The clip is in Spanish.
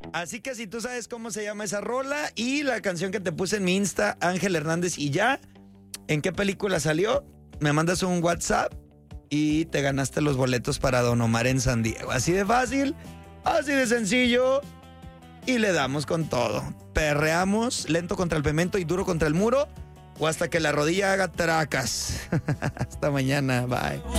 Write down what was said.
Así que si tú sabes cómo se llama esa rola y la canción que te puse en mi Insta, Ángel Hernández y ya, ¿en qué película salió? Me mandas un WhatsApp y te ganaste los boletos para Don Omar en San Diego. Así de fácil, así de sencillo. Y le damos con todo. Perreamos lento contra el pimento y duro contra el muro o hasta que la rodilla haga tracas. Hasta mañana, bye.